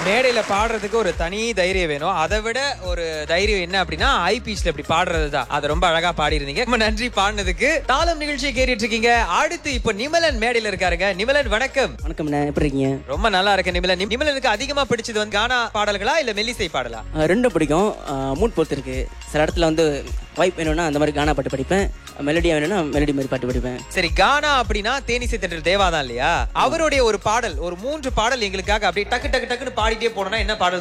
மேடையில பாடுறதுக்கு ஒரு தனி தைரியம் வேணும். அதை விட ஒரு தைரியம் என்ன அப்படின்னா ஹை பீச்ல இப்படி பாடுறதுதான். அதை ரொம்ப அழகா பாடி இருந்தீங்க. ரொம்ப நன்றி பாடினதுக்கு. தாளம் நிகழ்ச்சியை கேட்டுட்டு இருக்கீங்க. அடுத்து இப்ப நிமலன் மேடையில இருக்காருங்க. நிமலன் வணக்கம். வணக்கம், எப்படி இருக்கீங்க? ரொம்ப நல்லா இருக்கு நிமலன். நிமலனுக்கு அதிகமா பிடிச்சது வந்து கானா பாடல்களா இல்ல மெல்லிசை பாடலா? ரெண்டும் பிடிக்கும். மூட் பொறுத்து இருக்கு. சில இடத்துல வந்து வைப் வேணும்னா அந்த மாதிரி கானா பாட்டு படிப்பேன், மெலடியா வேணும்னா மெலடி மாதிரி பாட்டு படிப்பேன். சரி, கானா அப்படின்னா தேனிசை தென்றல் தேவாதான் இல்லையா? அவருடைய ஒரு பாடல், ஒரு 3 பாடல் எங்களுக்காக அப்படியே டக்கு டக்கு டக்குன்னு பாடிட்டே போனோம்னா என்ன பாடல்